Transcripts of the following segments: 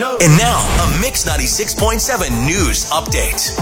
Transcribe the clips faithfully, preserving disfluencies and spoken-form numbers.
know. And now, a Mix ninety-six point seven news update.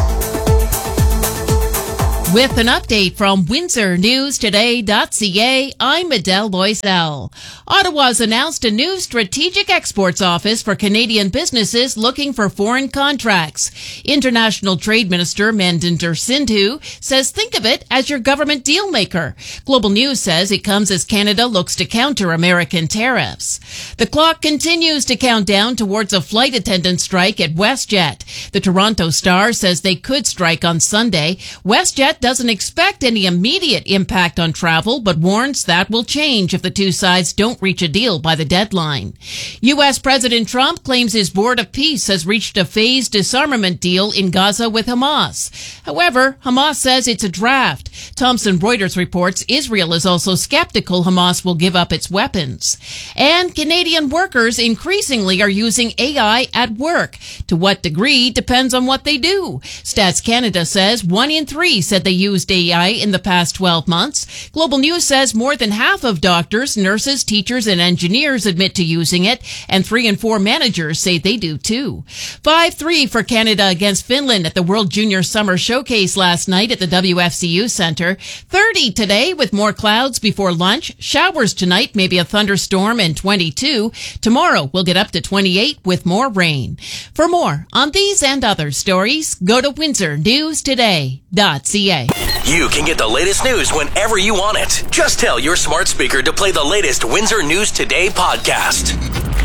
With an update from Windsor News Today dot C A, I'm Adele Loisel. Ottawa's announced a new strategic exports office for Canadian businesses looking for foreign contracts. International Trade Minister Mandinder Sindhu says think of it as your government deal maker. Global News says it comes as Canada looks to counter American tariffs. The clock continues to count down towards a flight attendant strike at WestJet. The Toronto Star says they could strike on Sunday. WestJet doesn't expect any immediate impact on travel, but warns that will change if the two sides don't reach a deal by the deadline. U S President Trump claims his Board of Peace has reached a phased disarmament deal in Gaza with Hamas. However, Hamas says it's a draft. Thomson Reuters reports Israel is also skeptical Hamas will give up its weapons. And Canadian workers increasingly are using A I at work. To what degree depends on what they do. Stats Canada says one in three said they used A I in the past twelve months. Global News says more than half of doctors, nurses, teachers, and engineers admit to using it, and three in four managers say they do too. five three for Canada against Finland at the World Junior Summer Showcase last night at the W F C U Centre. thirty today with more clouds before lunch. Showers tonight, maybe a thunderstorm, and twenty-two. Tomorrow we'll get up to twenty-eight with more rain. For more on these and other stories, go to Windsor News Today dot C A. You can get the latest news whenever you want it. Just tell your smart speaker to play the latest Windsor News Today podcast.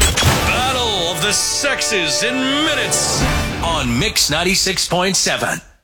Battle of the Sexes in minutes on Mix ninety-six point seven.